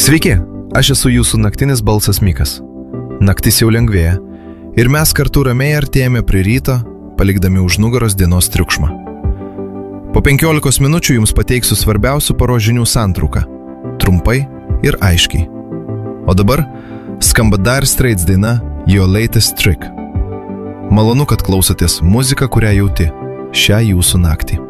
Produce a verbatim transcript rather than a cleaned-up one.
Sveiki, aš esu jūsų naktinis balsas Mikas. Naktis jau lengvėja ir mes kartu ramiai artėjame prie ryto, palikdami už nugaros dienos triukšmą. Po penkiolikos minučių jums pateiksiu svarbiausių paros žinių santrauką, trumpai ir aiškiai. O dabar skamba Dire Straits daina Your Latest Trick. Malonu, kad klausotės muziką, kurią jauti šią jūsų naktį.